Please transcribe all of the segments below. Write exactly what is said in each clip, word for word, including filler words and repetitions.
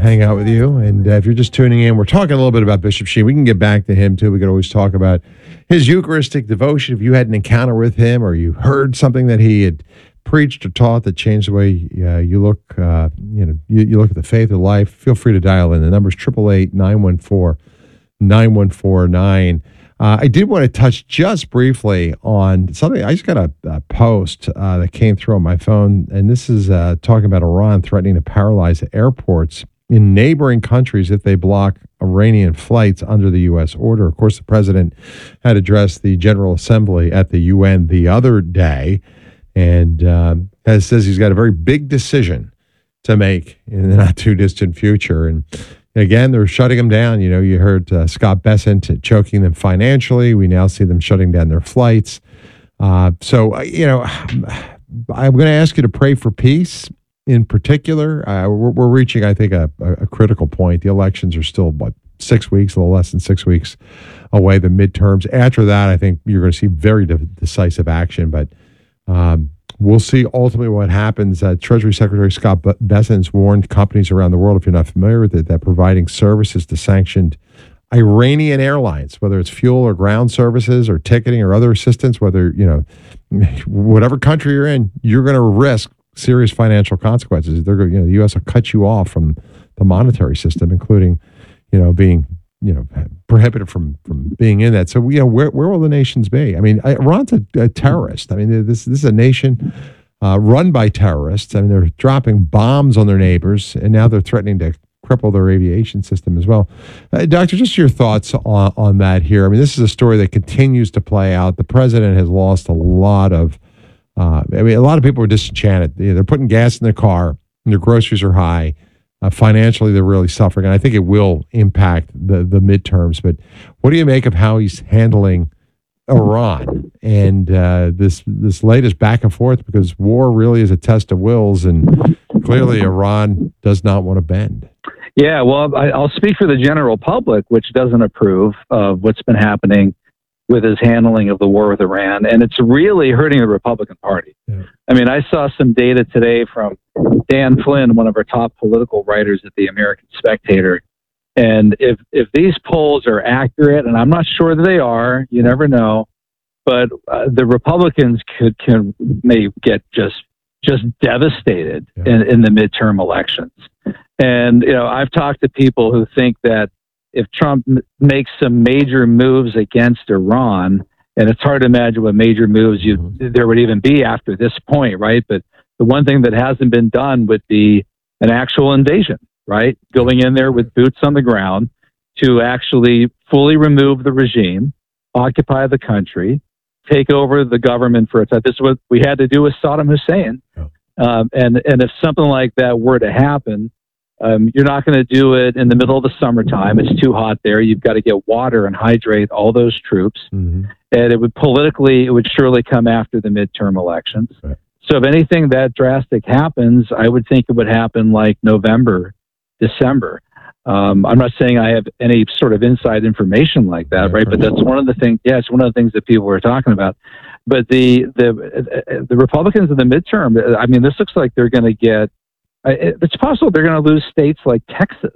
hang out with you. And uh, if you're just tuning in, we're talking a little bit about Bishop Sheen. We can get back to him, too. We could always talk about his Eucharistic devotion. If you had an encounter with him or you heard something that he had preached or taught that changed the way uh, you look, uh, you know, you, you look at the faith of life, feel free to dial in. The number's eight eight eight, nine one four, nine one four nine. Uh, I did want to touch just briefly on something. I just got a, a post uh, that came through on my phone, and this is uh, talking about Iran threatening to paralyze airports in neighboring countries if they block Iranian flights under the U S order. Of course, the president had addressed the General Assembly at the U N the other day, and uh, as says he's got a very big decision to make in the not too distant future. And again, they're shutting them down. You know, you heard uh, Scott Bessent choking them financially. We now see them shutting down their flights. Uh, so, uh, you know, I'm going to ask you to pray for peace in particular. Uh, we're, we're reaching, I think, a, a critical point. The elections are still, what, six weeks, a little less than six weeks away, the midterms. After that, I think you're going to see very de- decisive action. But um, we'll see ultimately what happens. Uh, Treasury Secretary Scott Bessent warned companies around the world, if you're not familiar with it, that providing services to sanctioned Iranian airlines, whether it's fuel or ground services or ticketing or other assistance, whether, you know, whatever country you're in, you're going to risk serious financial consequences. They're going, you know, the U S will cut you off from the monetary system, including, you know, being, you know, prohibited from from being in that. So, you know, where where will the nations be? I mean, Iran's a, a terrorist. I mean, this this is a nation uh, run by terrorists. I mean, they're dropping bombs on their neighbors, and now they're threatening to cripple their aviation system as well. Uh, Doctor, just your thoughts on, on that here. I mean, this is a story that continues to play out. The president has lost a lot of, uh, I mean, a lot of people are disenchanted. You know, they're putting gas in their car, and their groceries are high. Uh, financially, they're really suffering, and I think it will impact the, the midterms. But what do you make of how he's handling Iran and uh, this this latest back and forth? Because war really is a test of wills, and clearly Iran does not want to bend. Yeah, well, I, I'll speak for the general public, which doesn't approve of what's been happening with his handling of the war with Iran, and it's really hurting the Republican Party. Yeah. I mean, I saw some data today from Dan Flynn, one of our top political writers at the American Spectator, and if if these polls are accurate, and I'm not sure that they are, you never know, but uh, the Republicans could can may get just just devastated yeah. in, in the midterm elections. And you know, I've talked to people who think that if Trump m- makes some major moves against Iran, and it's hard to imagine what major moves you mm-hmm. there would even be after this point, right? But the one thing that hasn't been done would be an actual invasion, right? Going in there with boots on the ground to actually fully remove the regime, occupy the country, take over the government for a time. This is what we had to do with Saddam Hussein. Yeah. Um, and, and if something like that were to happen, Um, you're not going to do it in the middle of the summertime. It's too hot there. You've got to get water and hydrate all those troops. Mm-hmm. And it would politically, it would surely come after the midterm elections. Right. So if anything that drastic happens, I would think it would happen like November, December. Um, I'm not saying I have any sort of inside information like that, yeah, right? But that's one of the things. Yeah, it's one of the things that people were talking about. But the the the Republicans in the midterm, I mean, this looks like they're going to get. It's possible they're going to lose states like Texas,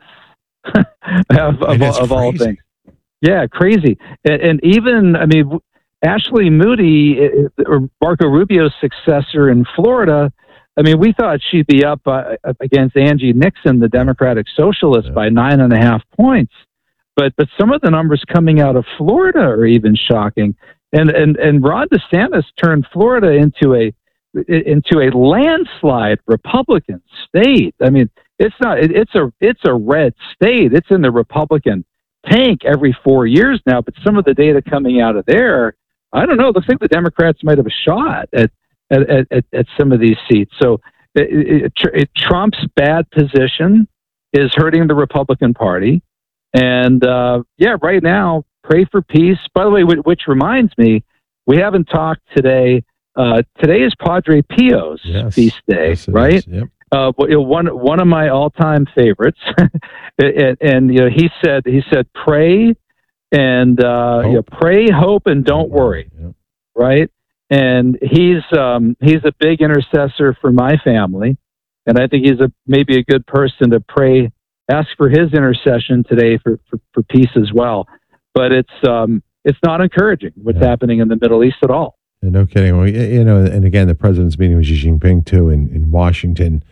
of, of, of all things. Yeah, crazy. And, and even, I mean, Ashley Moody, or Marco Rubio's successor in Florida, I mean, we thought she'd be up uh, against Angie Nixon, the Democratic Socialist, yeah. by nine and a half points. But but some of the numbers coming out of Florida are even shocking. And and and Ron DeSantis turned Florida into a into a landslide Republican state. I mean, it's not, it, it's a, it's a red state. It's in the Republican tank every four years now, but some of the data coming out of there, I don't know. Looks like the Democrats might have a shot at, at, at, at some of these seats. So it, it, it, Trump's bad position is hurting the Republican Party. And uh, yeah, right now, pray for peace. By the way, which reminds me, we haven't talked today. Uh, today is Padre Pio's yes. feast day, yes, right? Yep. Uh, one one of my all time favorites, and, and you know he said he said pray and uh, you know, pray, hope, and don't worry, yep. right? And he's um, he's a big intercessor for my family, and I think he's a maybe a good person to pray ask for his intercession today for, for, for peace as well. But it's um, it's not encouraging what's yeah. happening in the Middle East at all. And no kidding. Well, you know, and again, the president's meeting with Xi Jinping too in, in Washington.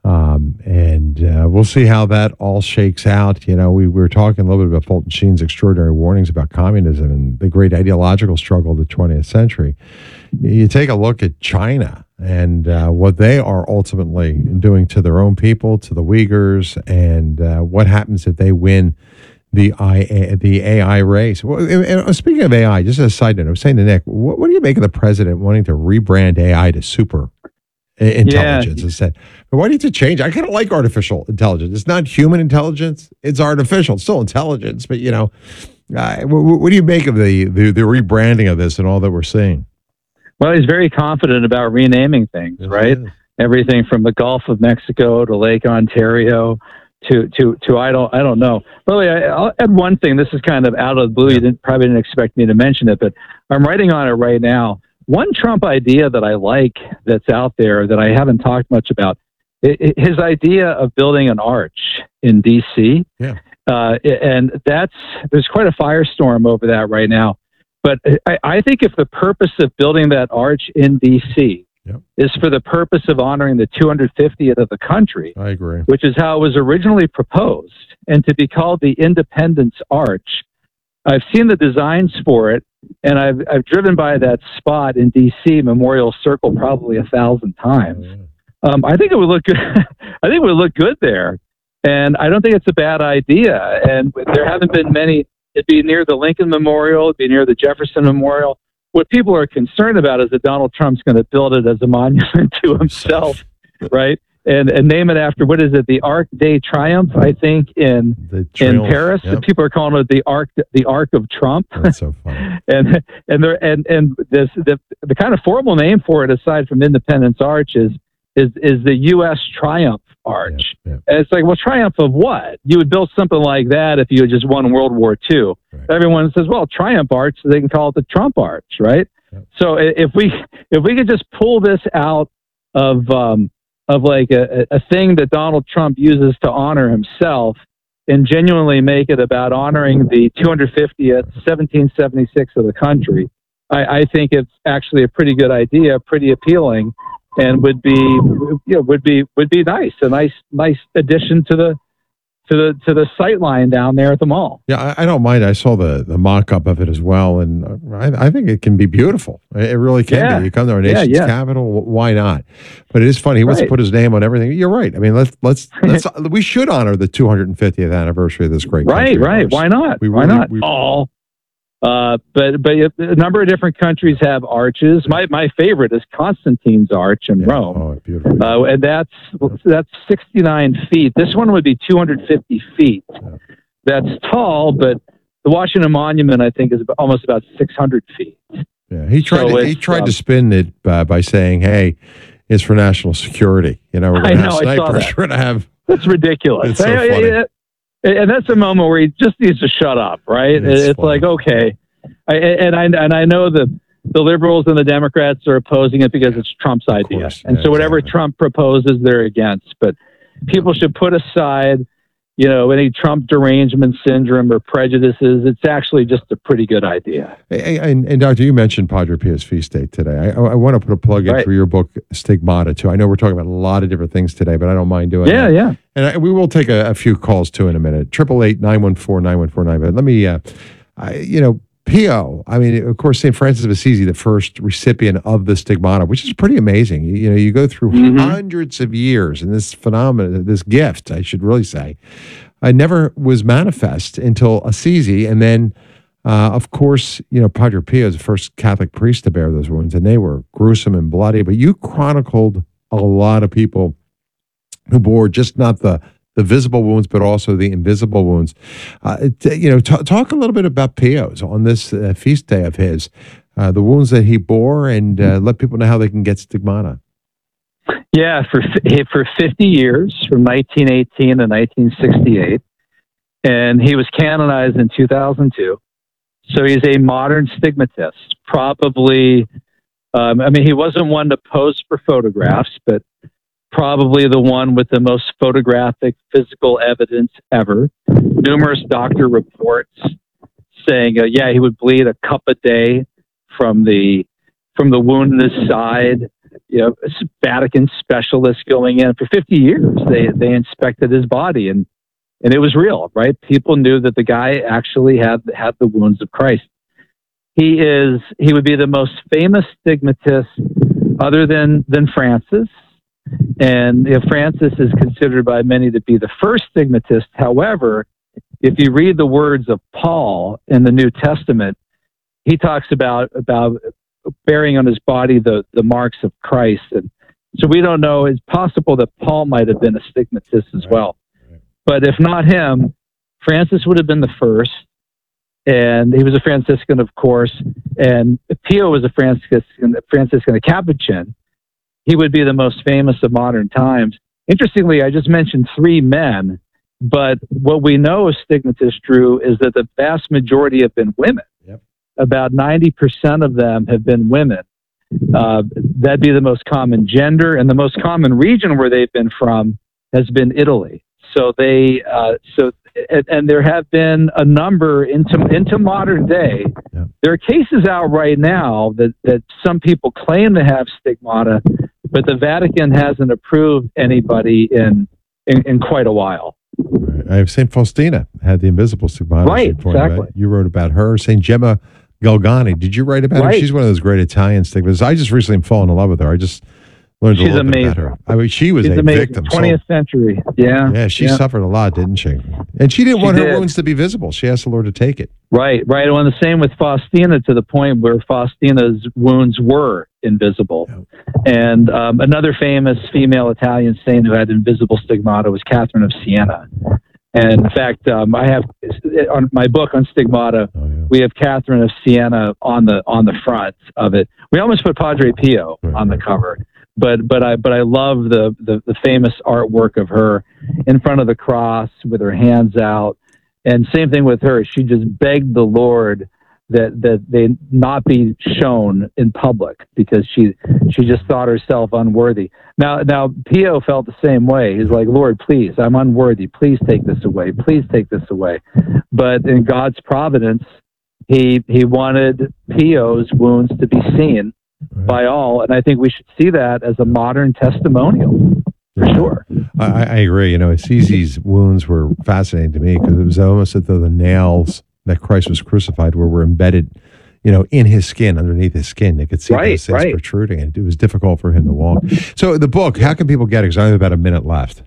Um, and uh, we'll see how that all shakes out. You know, we, we were talking a little bit about Fulton Sheen's extraordinary warnings about communism and the great ideological struggle of the twentieth century. You take a look at China and uh, what they are ultimately doing to their own people, to the Uyghurs, and uh, what happens if they win the I A, the A I race. Well, and speaking of A I, just as a side note, I was saying to Nick, what, what do you make of the president wanting to rebrand A I to super intelligence? Yeah. Instead, but why do you have to change? I kind of like artificial intelligence. It's not human intelligence; it's artificial. It's still intelligence, but you know, uh, what, what do you make of the, the the rebranding of this and all that we're seeing? Well, he's very confident about renaming things, yes, right? Everything from the Gulf of Mexico to Lake Ontario to to to I don't I don't know. By the way, I, I'll add one thing. This is kind of out of the blue. You didn't probably didn't expect me to mention it, but I'm writing on it right now. One Trump idea that I like that's out there that I haven't talked much about, it, it, his idea of building an arch in D C. Yeah. Uh, and that's, there's quite a firestorm over that right now. But I, I think if the purpose of building that arch in D C yep. is for the purpose of honoring the two hundred fiftieth of the country, I agree, which is how it was originally proposed, and to be called the Independence Arch, I've seen the designs for it. And I've I've driven by that spot in D C, Memorial Circle, probably a thousand times. Oh, yeah. um, I think it would look good. I think it would look good there, and I don't think it's a bad idea. And there haven't been many. It'd be near the Lincoln Memorial. It'd be near the Jefferson Memorial. What people are concerned about is that Donald Trump's going to build it as a monument to himself, right? And and name it after, what is it, the Arc de Triomphe, I think, in in Paris. Yep. People are calling it the Arc the Arc of Trump. That's so funny. and and there and and this the the kind of formal name for it, aside from Independence Arch, is is is the U S Triumph Arch. Yep. Yep. And it's like, well, triumph of what? You would build something like that if you had just won World War Two. Right. Everyone says, well, Triumph Arch, so they can call it the Trump Arch, right? Yep. So if we if we could just pull this out of um, of like a, a thing that Donald Trump uses to honor himself and genuinely make it about honoring the two hundred fiftieth, seventeen seventy-six of the country, I, I think it's actually a pretty good idea, pretty appealing, and would be, you know, would be, would be nice, a nice, nice addition to the, to the, to the sight line down there at the mall. Yeah, I, I don't mind. I saw the, the mock-up of it as well, and I, I think it can be beautiful. It really can yeah. be. You come to our nation's yeah, yeah. capital, why not? But it is funny. He wants right. to put his name on everything. You're right. I mean, let's let's let's we should honor the two hundred fiftieth anniversary of this great right, country. Right, right. Why not? We why really, not? We, All. Uh, but but a number of different countries have arches. My my favorite is Constantine's Arch in yeah, Rome. Oh, beautiful. Uh, and that's that's sixty-nine feet. This one would be two hundred fifty feet. Yeah. That's tall, but the Washington Monument, I think, is almost about six hundred feet. Yeah, he tried. So to, he tried um, to spin it uh, by saying, "Hey, it's for national security." You know, we're going to have snipers. We're going to have. That's ridiculous. It's so I, funny. I, I, And that's a moment where he just needs to shut up, right? It's, it's like, okay. I, and I and I know the, the liberals and the Democrats are opposing it because it's Trump's idea. Course, and yeah, so whatever exactly. Trump proposes, they're against. But people should put aside, you know, any Trump derangement syndrome or prejudices. It's actually just a pretty good idea. And, and, and Doctor, you mentioned Padre Pio's feast day today. I, I want to put a plug in right. for your book, Stigmata, too. I know we're talking about a lot of different things today, but I don't mind doing yeah, that. Yeah, yeah. And I, we will take a, a few calls, too, in a minute. Triple eight nine one four nine one four nine. But let me, uh, I, you know, Pio, I mean, of course, Saint Francis of Assisi, the first recipient of the Stigmata, which is pretty amazing. You, you know, you go through mm-hmm. hundreds of years, and this phenomenon, this gift, I should really say, I never was manifest until Assisi. And then, uh, of course, you know, Padre Pio is the first Catholic priest to bear those wounds, and they were gruesome and bloody. But you chronicled a lot of people who bore just not the the visible wounds, but also the invisible wounds. Uh, t- you know, t- talk a little bit about Pio's on this uh, feast day of his, uh, the wounds that he bore, and uh, let people know how they can get stigmata. Yeah, for for fifty years, from nineteen eighteen to nineteen sixty-eight, and he was canonized in two thousand two. So he's a modern stigmatist. Probably, um, I mean, he wasn't one to pose for photographs, but probably the one with the most photographic physical evidence ever. Numerous doctor reports saying, uh, yeah, he would bleed a cup a day from the from the wound in his side. You know, Vatican specialists going in for fifty years. They they inspected his body, and and it was real, right? People knew that the guy actually had had the wounds of Christ. He is he would be the most famous stigmatist, other than than Francis. And you know, Francis is considered by many to be the first stigmatist. However, if you read the words of Paul in the New Testament, he talks about about bearing on his body the, the marks of Christ. And so we don't know. It's possible that Paul might have been a stigmatist as well. But if not him, Francis would have been the first. And he was a Franciscan, of course. And Pio was a Franciscan, Franciscan, a Capuchin. He would be the most famous of modern times. Interestingly, I just mentioned three men, but what we know of stigmatists, Drew, is that the vast majority have been women. Yep. About ninety percent of them have been women. Uh, that'd be the most common gender, and the most common region where they've been from has been Italy. So they, uh, so, and, and there have been a number into into modern day. Yeah. There are cases out right now that that some people claim to have stigmata, but the Vatican hasn't approved anybody in in, in quite a while. Right. I have Saint Faustina had the invisible stigmata. Right, exactly. About. You wrote about her. Saint Gemma Galgani. Did you write about right. her? She's one of those great Italian stigmatists. I just recently fallen in love with her. I just learned a She's little amazing. bit about her. I mean, she was She's a amazing. victim. twentieth so, century. Yeah. Yeah, she yeah. suffered a lot, didn't she? And she didn't She want her did. wounds to be visible. She asked the Lord to take it. Right, right. Well, the same with Faustina, to the point where Faustina's wounds were invisible. Yeah. And um, another famous female Italian saint who had invisible stigmata was Catherine of Siena. And in fact, um, I have on my book on stigmata, Oh, yeah. we have Catherine of Siena on the on the front of it. We almost put Padre Pio Right, on the right. cover, but but I but I love the, the the famous artwork of her in front of the cross with her hands out. And same thing with her. She just begged the Lord that that they not be shown in public because she she just thought herself unworthy. Now now Pio felt the same way. He's like, Lord, please, I'm unworthy. Please take this away. Please take this away. But in God's providence, he he wanted Pio's wounds to be seen Right. by all, and I think we should see that as a modern testimonial. For Yeah. sure. I, I agree. You know, Assisi's wounds were fascinating to me because it was almost as though the nails that Christ was crucified were, were embedded, you know, in his skin, underneath his skin. They could see Right, those things right. protruding, and it was difficult for him to walk. So the book, how can people get it? Because I have about a minute left.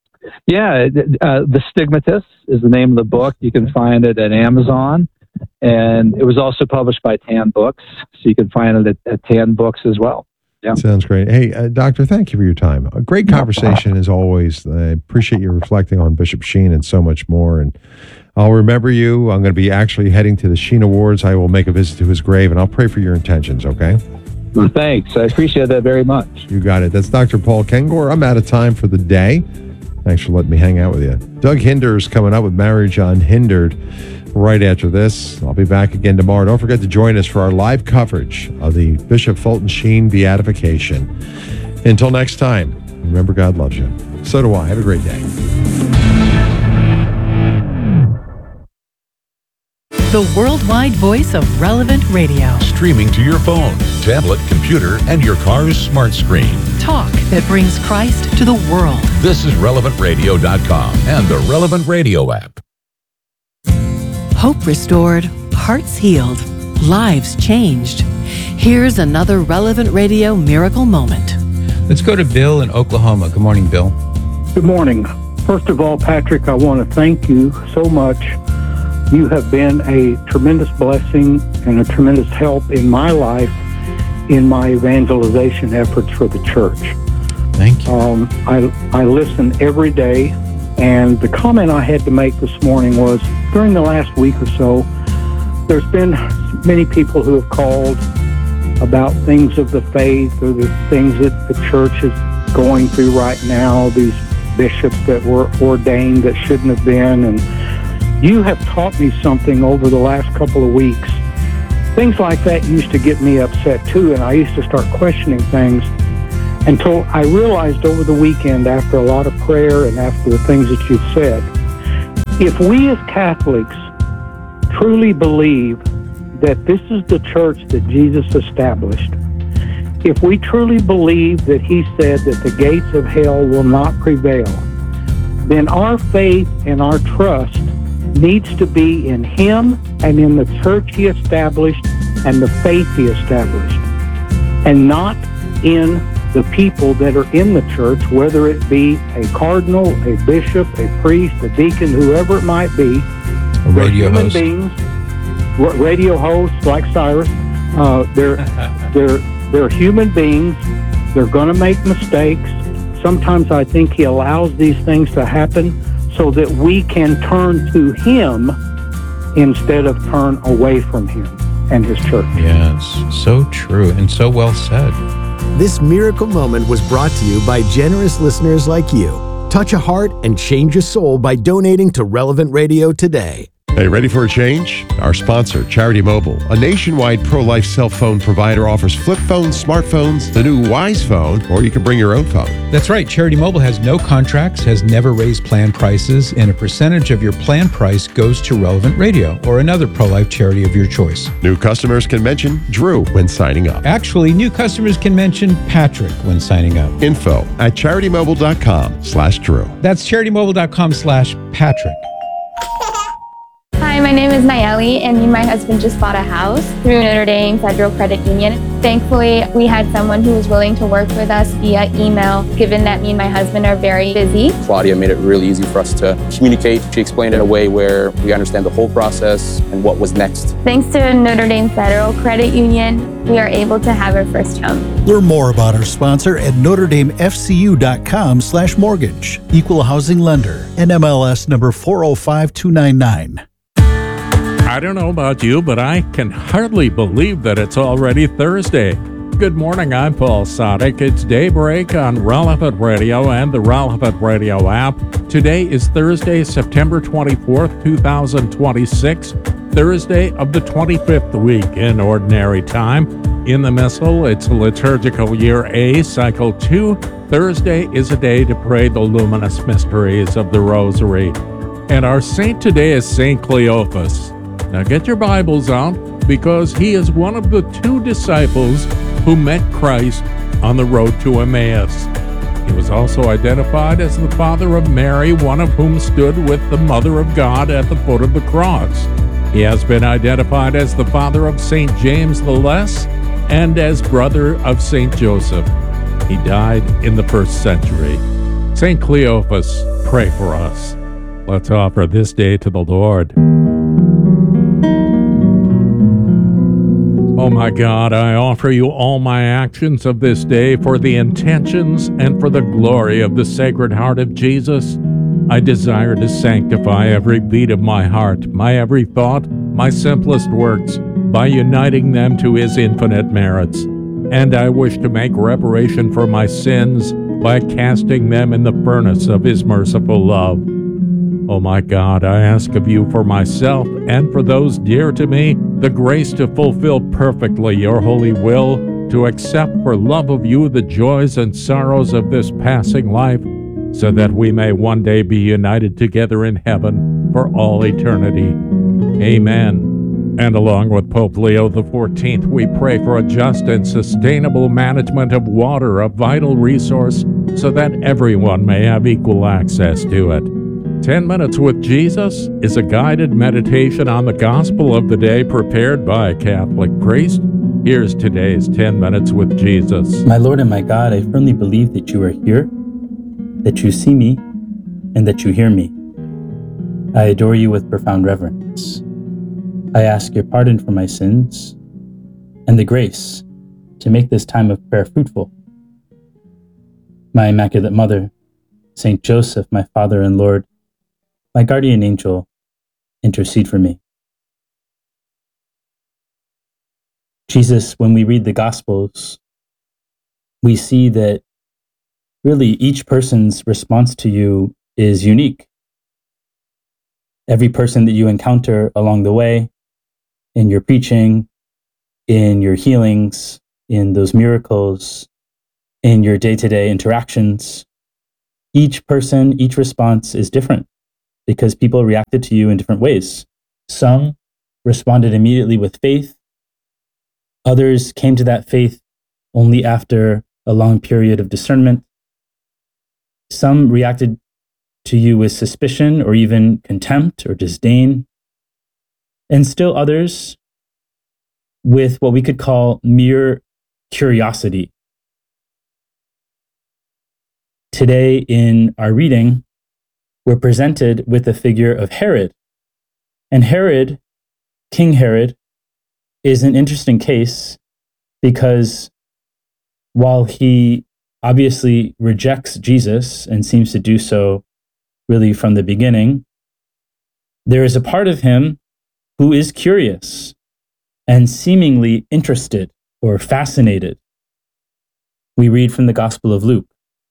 Yeah, uh, The Stigmatist is the name of the book. You can find it at Amazon. And it was also published by Tan Books, so you can find it at, at Tan Books as well. Yeah. Sounds great. Hey, uh, Doctor, thank you for your time. A great conversation as always. I appreciate you reflecting on Bishop Sheen and so much more. And I'll remember you. I'm going to be actually heading to the Sheen Awards. I will make a visit to his grave, and I'll pray for your intentions, okay? Well, thanks. I appreciate that very much. You got it. That's Doctor Paul Kengor. I'm out of time for the day. Thanks for letting me hang out with you. Doug Hinder's coming up with Marriage Unhindered right after this. I'll be back again tomorrow. Don't forget to join us for our live coverage of the Bishop Fulton Sheen beatification. Until next time, remember God loves you. So do I. Have a great day. The worldwide voice of Relevant Radio. Streaming to your phone, tablet, computer, and your car's smart screen. Talk that brings Christ to the world. This is relevant radio dot com and the Relevant Radio app. Hope restored, hearts healed, lives changed. Here's another Relevant Radio miracle moment. Let's go to Bill in Oklahoma. Good morning, Bill. Good morning. First of all, Patrick, I want to thank you so much. You have been a tremendous blessing and a tremendous help in my life in my evangelization efforts for the church. Thank you. Um, I, I listen every day, and the comment I had to make this morning was, during the last week or so, there's been many people who have called about things of the faith or the things that the church is going through right now, these bishops that were ordained that shouldn't have been, and you have taught me something over the last couple of weeks. Things like that used to get me upset too, and I used to start questioning things. until I realized over the weekend, after a lot of prayer and after the things that you've said, if we as Catholics truly believe that this is the church that Jesus established, if we truly believe that he said that the gates of hell will not prevail, then our faith and our trust needs to be in him and in the church he established and the faith he established, and not in the people that are in the church, whether it be a cardinal, a bishop, a priest, a deacon, whoever it might be. A radio human host. beings, r- radio hosts like Cyrus. Uh, they're they're they're human beings. They're going to make mistakes. Sometimes I think he allows these things to happen so that we can turn to him instead of turn away from him and his church. Yes, so true and so well said. This miracle moment was brought to you by generous listeners like you. Touch a heart and change a soul by donating to Relevant Radio today. Hey, ready for a change? Our sponsor, Charity Mobile, a nationwide pro-life cell phone provider, offers flip phones, smartphones, the new Wise Phone, or you can bring your own phone. That's right. Charity Mobile has no contracts, has never raised plan prices, and a percentage of your plan price goes to Relevant Radio or another pro-life charity of your choice. New customers can mention Drew when signing up. Actually, new customers can mention Patrick when signing up. Info at charitymobile.com slash Drew. That's charitymobile.com slash Patrick. Hi, my name is Nayeli, and me and my husband just bought a house through Notre Dame Federal Credit Union. Thankfully, we had someone who was willing to work with us via email, given that me and my husband are very busy. Claudia made it really easy for us to communicate. She explained it in a way where we understand the whole process and what was next. Thanks to Notre Dame Federal Credit Union, we are able to have our first home. Learn more about our sponsor at NotreDameFCU.com slash mortgage. Equal housing lender. N M L S number four oh five two nine nine. I don't know about you, but I can hardly believe that it's already Thursday. Good morning, I'm Paul Sadek. It's Daybreak on Relevant Radio and the Relevant Radio app. Today is Thursday, September twenty-fourth, twenty twenty-six, Thursday of the twenty-fifth week in Ordinary Time. In the Missal, it's Liturgical Year A, Cycle two. Thursday is a day to pray the luminous mysteries of the Rosary. And our saint today is Saint Cleophas. Now get your Bibles out, because he is one of the two disciples who met Christ on the road to Emmaus. He was also identified as the father of Mary, one of whom stood with the Mother of God at the foot of the cross. He has been identified as the father of Saint James the Less and as brother of Saint Joseph. He died in the first century. Saint Cleophas, pray for us. Let's offer this day to the Lord. Oh my God, I offer you all my actions of this day for the intentions and for the glory of the Sacred Heart of Jesus. I desire to sanctify every beat of my heart, my every thought, my simplest works, by uniting them to his infinite merits. And I wish to make reparation for my sins by casting them in the furnace of his merciful love. Oh my God, I ask of you for myself and for those dear to me, the grace to fulfill perfectly your holy will, to accept for love of you the joys and sorrows of this passing life, so that we may one day be united together in heaven for all eternity. Amen. And along with Pope Leo the fourteenth, we pray for a just and sustainable management of water, a vital resource, so that everyone may have equal access to it. Ten Minutes with Jesus is a guided meditation on the gospel of the day prepared by a Catholic priest. Here's today's Ten Minutes with Jesus. My Lord and my God, I firmly believe that you are here, that you see me, and that you hear me. I adore you with profound reverence. I ask your pardon for my sins and the grace to make this time of prayer fruitful. My Immaculate Mother, Saint Joseph, my Father and Lord, my guardian angel, intercede for me. Jesus, when we read the Gospels, we see that really each person's response to you is unique. Every person that you encounter along the way, in your preaching, in your healings, in those miracles, in your day-to-day interactions. Each person, each response is different because people reacted to you in different ways. Some responded immediately with faith. Others came to that faith only after a long period of discernment. Some reacted to you with suspicion or even contempt or disdain. And still others with what we could call mere curiosity. Today in our reading, we're presented with the figure of Herod. And Herod, King Herod, is an interesting case because while he obviously rejects Jesus and seems to do so really from the beginning, there is a part of him who is curious and seemingly interested or fascinated. We read from the Gospel of Luke.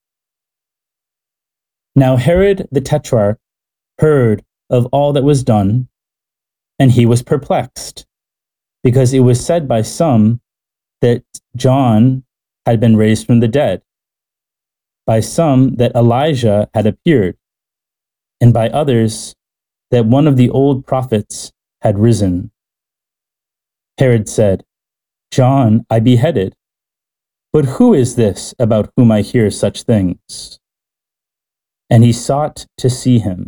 Now Herod the Tetrarch heard of all that was done, and he was perplexed, because it was said by some that John had been raised from the dead, by some that Elijah had appeared, and by others that one of the old prophets had risen. Herod said, John I beheaded, but who is this about whom I hear such things? And he sought to see him.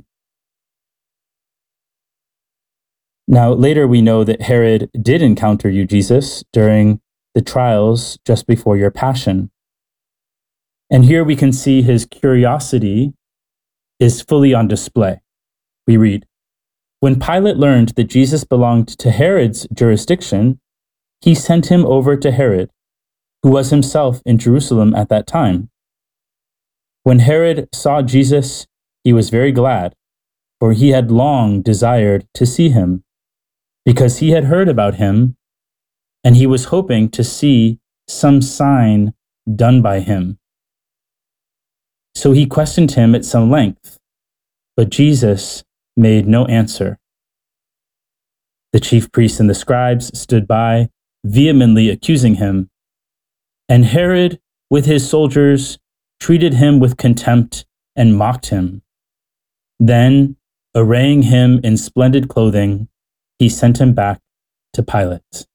Now, later we know that Herod did encounter you, Jesus, during the trials just before your passion. And here we can see his curiosity is fully on display. We read, when Pilate learned that Jesus belonged to Herod's jurisdiction, he sent him over to Herod, who was himself in Jerusalem at that time. When Herod saw Jesus, he was very glad, for he had long desired to see him, because he had heard about him, and he was hoping to see some sign done by him. So he questioned him at some length, but Jesus made no answer. The chief priests and the scribes stood by, vehemently accusing him, and Herod, with his soldiers, treated him with contempt and mocked him. Then, arraying him in splendid clothing, he sent him back to Pilate.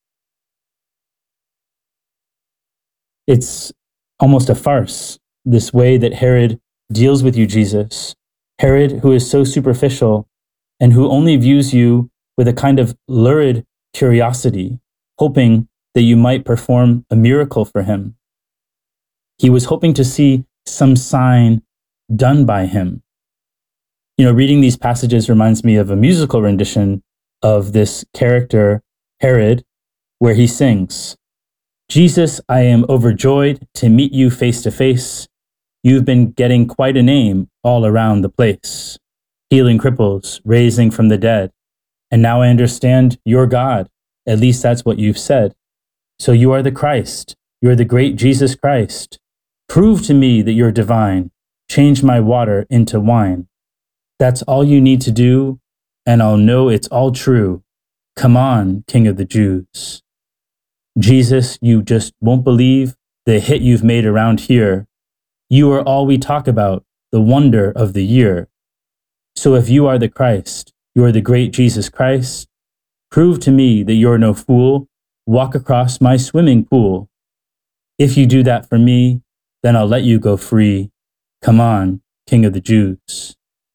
It's almost a farce, this way that Herod deals with you, Jesus. Herod, who is so superficial and who only views you with a kind of lurid curiosity, hoping that you might perform a miracle for him. He was hoping to see some sign done by him. You know, reading these passages reminds me of a musical rendition of this character, Herod, where he sings, Jesus, I am overjoyed to meet you face to face. You've been getting quite a name all around the place, healing cripples, raising from the dead. And now I understand you're God. At least that's what you've said. So you are the Christ. You're the great Jesus Christ. Prove to me that you're divine. Change my water into wine. That's all you need to do, and I'll know it's all true. Come on, King of the Jews. Jesus, you just won't believe the hit you've made around here. You are all we talk about, the wonder of the year. So if you are the Christ, you are the great Jesus Christ, prove to me that you're no fool. Walk across my swimming pool. If you do that for me, then I'll let you go free. Come on, King of the Jews.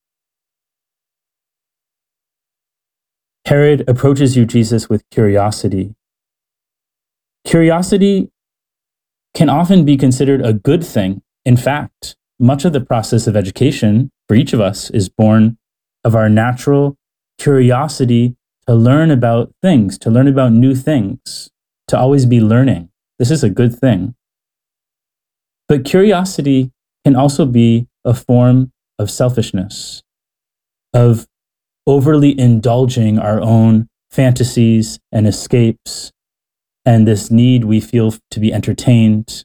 Herod approaches you, Jesus, with curiosity. Curiosity can often be considered a good thing. In fact, much of the process of education for each of us is born of our natural curiosity to learn about things, to learn about new things, to always be learning. This is a good thing. But curiosity can also be a form of selfishness, of overly indulging our own fantasies and escapes, and this need we feel to be entertained.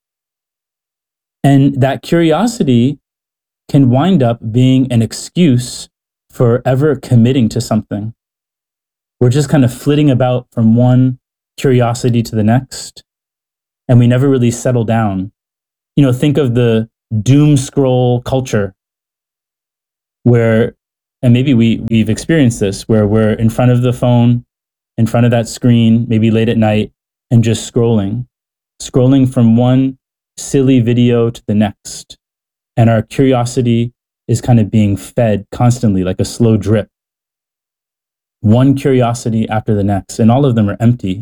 And that curiosity can wind up being an excuse for ever committing to something. We're just kind of flitting about from one curiosity to the next, and we never really settle down you know, think of the doom scroll culture where, and maybe we, we've experienced this, where we're in front of the phone, in front of that screen, maybe late at night, and just scrolling, scrolling from one silly video to the next. And our curiosity is kind of being fed constantly like a slow drip. One curiosity after the next, and all of them are empty.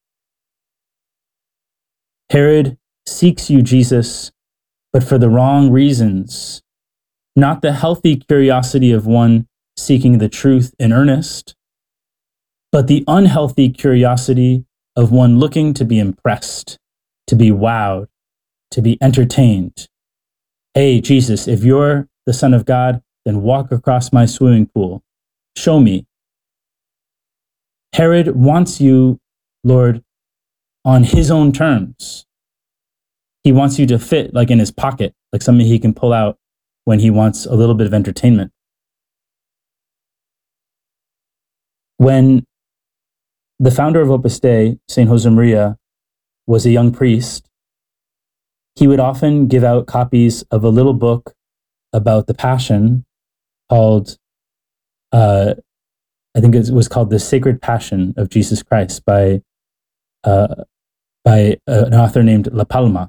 Herod seeks you, Jesus, but for the wrong reasons. Not the healthy curiosity of one seeking the truth in earnest, but the unhealthy curiosity of one looking to be impressed, to be wowed, to be entertained. Hey, Jesus, if you're the Son of God, then walk across my swimming pool. Show me. Herod wants you, Lord, on his own terms. He wants you to fit like in his pocket, like something he can pull out when he wants a little bit of entertainment. When the founder of Opus Dei, Saint Josemaria, was a young priest, he would often give out copies of a little book about the Passion called, uh, I think it was called The Sacred Passion of Jesus Christ by, uh, by an author named La Palma.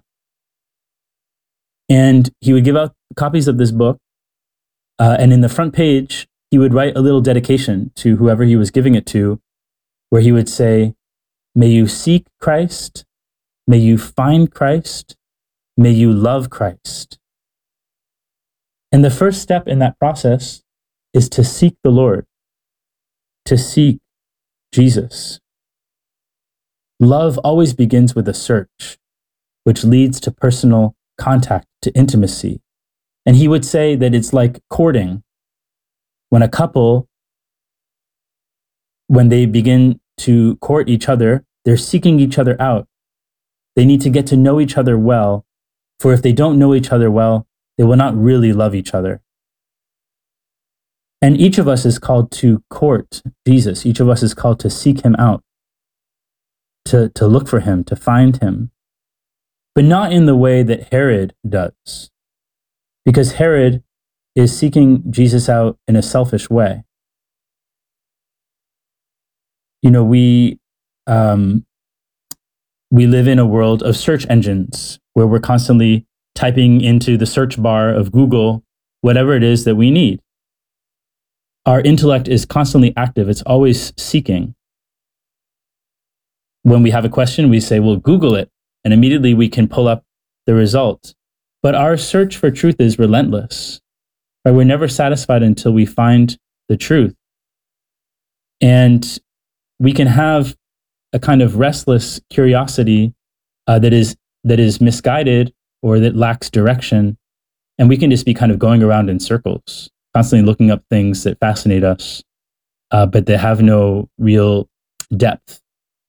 And he would give out copies of this book, uh, and in the front page, he would write a little dedication to whoever he was giving it to, where he would say, may you seek Christ, may you find Christ, may you love Christ. And the first step in that process is to seek the Lord, to seek Jesus. Love always begins with a search, which leads to personal contact, to intimacy. And he would say that it's like courting. When a couple, when they begin to court each other, they're seeking each other out. They need to get to know each other well, for if they don't know each other well, they will not really love each other. And each of us is called to court Jesus. Each of us is called to seek him out, to, to look for him, to find him. But not in the way that Herod does, because Herod is seeking Jesus out in a selfish way. You know, we um, we live in a world of search engines where we're constantly typing into the search bar of Google whatever it is that we need. Our intellect is constantly active. It's always seeking. When we have a question, we say, well, Google it. And immediately we can pull up the result. But our search for truth is relentless. Right? We're never satisfied until we find the truth. And we can have a kind of restless curiosity uh, that is that is misguided or that lacks direction. And we can just be kind of going around in circles, constantly looking up things that fascinate us, uh, but that have no real depth.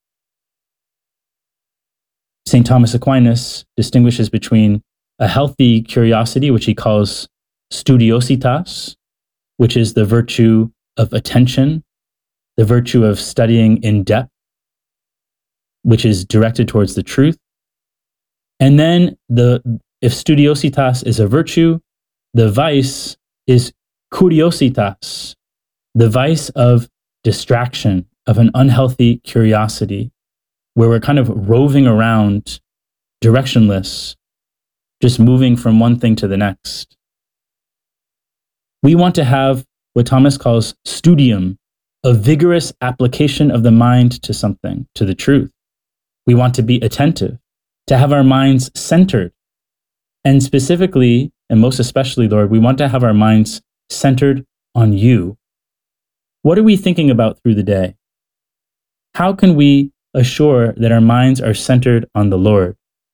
Saint Thomas Aquinas distinguishes between a healthy curiosity, which he calls studiositas, which is the virtue of attention, the virtue of studying in depth, which is directed towards the truth. And then the if studiositas is a virtue, the vice is curiositas, the vice of distraction, of an unhealthy curiosity, where we're kind of roving around directionless, just moving from one thing to the next. We want to have what Thomas calls studium, a vigorous application of the mind to something, to the truth. We want to be attentive, to have our minds centered. And specifically, and most especially, Lord, we want to have our minds centered on you. What are we thinking about through the day? How can we assure that our minds are centered on the Lord?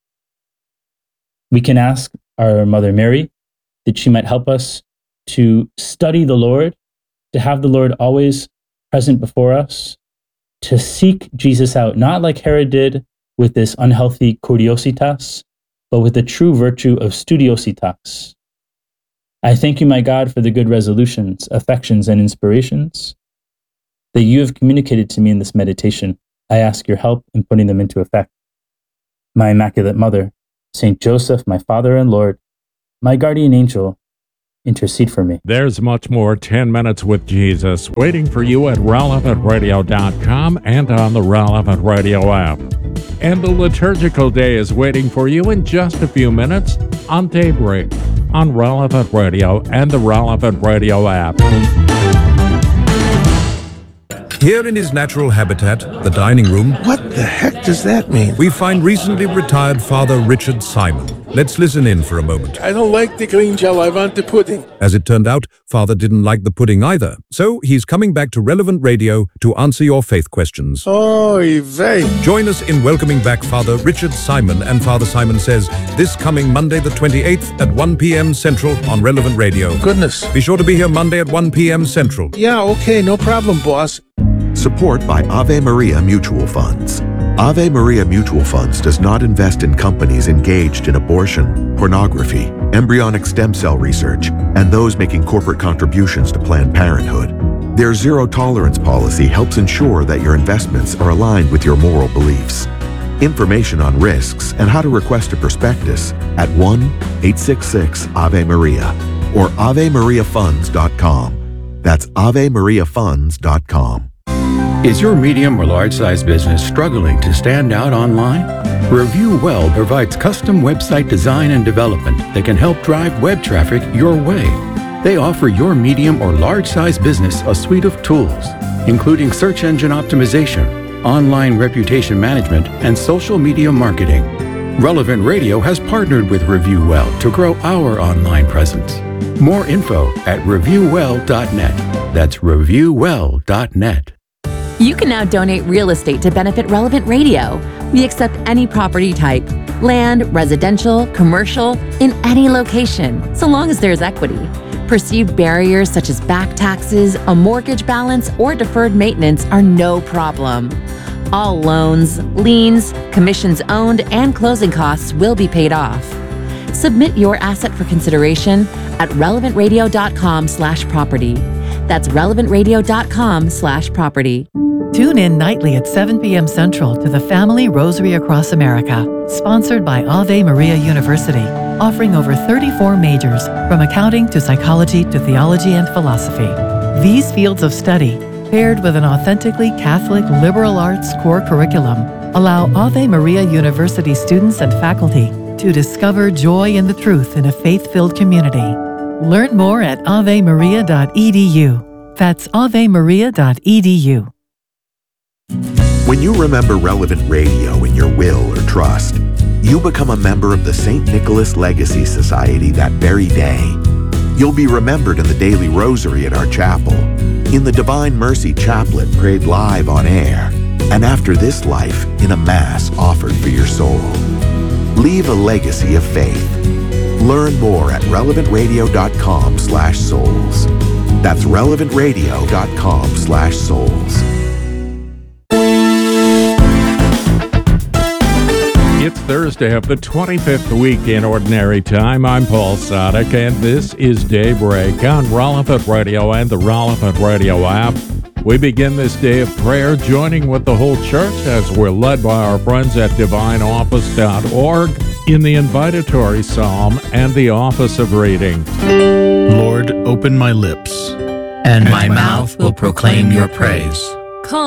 We can ask our Mother Mary that she might help us to study the Lord, to have the Lord always present before us, to seek Jesus out, not like Herod did with this unhealthy curiositas, but with the true virtue of studiositas. I thank you, my God, for the good resolutions, affections, and inspirations that you have communicated to me in this meditation. I ask your help in putting them into effect. My Immaculate Mother, Saint Joseph, my Father and Lord, my guardian angel, intercede for me. There's much more ten minutes with Jesus waiting for you at relevant radio dot com and on the Relevant Radio app. And the liturgical day is waiting for you in just a few minutes on Daybreak on Relevant Radio and the Relevant Radio app. Here in his natural habitat, the dining room. What the heck does that mean? We find recently retired Father Richard Simon. Let's listen in for a moment. I don't like the green gel, I want the pudding. As it turned out, Father didn't like the pudding either. So he's coming back to Relevant Radio to answer your faith questions. Oy vey. Join us in welcoming back Father Richard Simon and Father Simon Says this coming Monday the twenty-eighth at one p.m. Central on Relevant Radio. Goodness. Be sure to be here Monday at one p.m. Central. Yeah, okay, no problem, boss. Support by Ave Maria Mutual Funds. Ave Maria Mutual Funds does not invest in companies engaged in abortion, pornography, embryonic stem cell research, and those making corporate contributions to Planned Parenthood. Their zero tolerance policy helps ensure that your investments are aligned with your moral beliefs. Information on risks and how to request a prospectus at one eight six six Ave Maria or ave maria funds dot com. That's ave maria funds dot com. Is your medium or large-size business struggling to stand out online? Review Well provides custom website design and development that can help drive web traffic your way. They offer your medium or large-size business a suite of tools, including search engine optimization, online reputation management, and social media marketing. Relevant Radio has partnered with Review Well to grow our online presence. More info at review well dot net. That's review well dot net. You can now donate real estate to benefit Relevant Radio. We accept any property type, land, residential, commercial, in any location, so long as there's equity. Perceived barriers such as back taxes, a mortgage balance, or deferred maintenance are no problem. All loans, liens, commissions owned, and closing costs will be paid off. Submit your asset for consideration at relevant radio dot com slash property. That's relevant radio dot com slash property. Tune in nightly at seven p.m. Central to the Family Rosary Across America, sponsored by Ave Maria University, offering over thirty-four majors, from accounting to psychology to theology and philosophy. These fields of study, paired with an authentically Catholic liberal arts core curriculum, allow Ave Maria University students and faculty to discover joy in the truth in a faith-filled community. Learn more at ave maria dot e d u. That's ave maria dot e d u. When you remember Relevant Radio in your will or trust, you become a member of the Saint Nicholas Legacy Society that very day. You'll be remembered in the daily rosary at our chapel, in the Divine Mercy Chaplet prayed live on air, and after this life in a Mass offered for your soul. Leave a legacy of faith. Learn more at relevant radio dot com slash souls. That's relevant radio dot com slash souls. It's Thursday of the twenty-fifth week in Ordinary Time. I'm Paul Sadek, and this is Daybreak on Relevant Radio and the Relevant Radio app. We begin this day of prayer joining with the whole church as we're led by our friends at divine office dot org in the invitatory psalm and the office of reading. Lord, open my lips, and my mouth will proclaim your praise.